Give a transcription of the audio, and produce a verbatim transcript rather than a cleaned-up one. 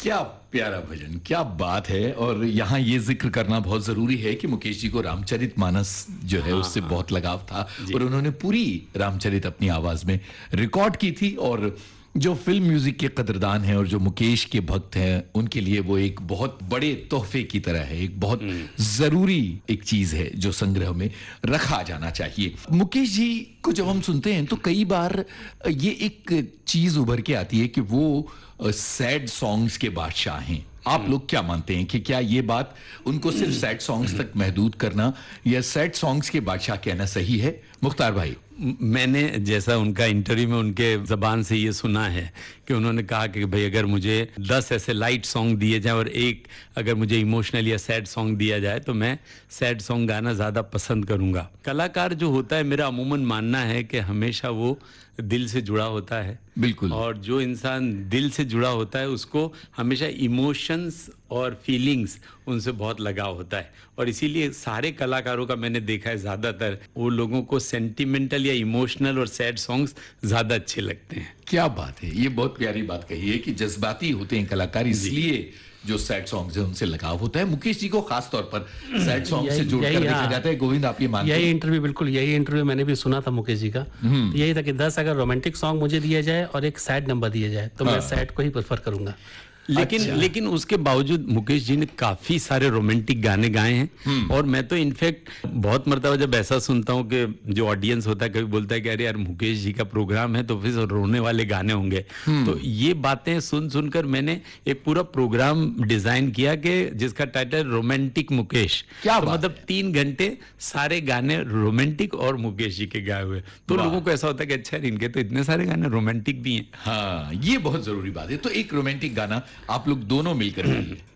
क्या प्यारा भजन, क्या बात है। और यहाँ ये जिक्र करना बहुत जरूरी है कि मुकेश जी को रामचरितमानस जो है उससे बहुत लगाव था और उन्होंने पूरी रामचरित अपनी आवाज में रिकॉर्ड की थी। और जो फिल्म म्यूजिक के कदरदान हैं और जो मुकेश के भक्त हैं उनके लिए वो एक बहुत बड़े तोहफे की तरह है, एक बहुत जरूरी एक चीज है जो संग्रह में रखा जाना चाहिए। मुकेश जी को जब हम सुनते हैं तो कई बार ये एक चीज उभर के आती है कि वो सैड सॉन्ग्स के बादशाह हैं। आप लोग क्या मानते हैं कि क्या ये बात उनको सिर्फ सैड सॉन्ग्स तक महदूद करना या सैड सॉन्ग्स के बादशाह कहना सही है? मुख्तार भाई, मैंने जैसा उनका इंटरव्यू में उनके जबान से ये सुना है कि उन्होंने कहा कि भाई अगर मुझे दस ऐसे लाइट सॉन्ग दिए जाए और एक अगर मुझे इमोशनल या सैड सॉन्ग दिया जाए तो मैं सैड सॉन्ग गाना ज़्यादा पसंद करूँगा। कलाकार जो होता है, मेरा अमूमन मानना है कि हमेशा वो दिल से जुड़ा होता है। बिल्कुल। और जो इंसान दिल से जुड़ा होता है उसको हमेशा इमोशंस और फीलिंग्स उनसे बहुत लगाव होता है। और इसीलिए सारे कलाकारों का मैंने देखा है, ज़्यादातर वो लोगों को सेंटिमेंटल या इमोशनल और सैड सॉन्ग्स ज़्यादा अच्छे लगते हैं। क्या बात है, ये बहुत प्यारी बात कही है कि जज्बाती होते हैं कलाकार, इसलिए जो सैड सॉन्ग्स है उनसे लगाव होता है। मुकेश जी को खास तौर पर सैड सॉन्ग से जोड़कर देखा जाता है। गोविंद, आप ये मानते हैं? यही इंटरव्यू, बिल्कुल यही इंटरव्यू मैंने भी सुना था मुकेश जी का। यही था कि दस अगर रोमांटिक सॉन्ग मुझे दिया जाए और एक सैड नंबर दिया जाए तो मैं सैड को ही प्रेफर करूंगा। लेकिन अच्छा। लेकिन उसके बावजूद मुकेश जी ने काफी सारे रोमांटिक गाने गाए हैं। और मैं तो इनफैक्ट बहुत मरतबा जब ऐसा सुनता हूँ कि जो ऑडियंस होता है कभी बोलता है कि अरे यार मुकेश जी का प्रोग्राम है तो फिर रोने वाले गाने होंगे। तो ये बातें सुन सुनकर मैंने एक पूरा प्रोग्राम डिजाइन किया कि जिसका टाइटल रोमांटिक मुकेश। क्या तो मतलब तीन घंटे सारे गाने रोमांटिक और मुकेश जी के गाए हुए। तो लोगों को ऐसा होता है कि अच्छा इनके तो इतने सारे गाने रोमांटिक भी हैं। हाँ, ये बहुत जरूरी बात है। तो एक रोमांटिक गाना आप लोग दोनों मिलकर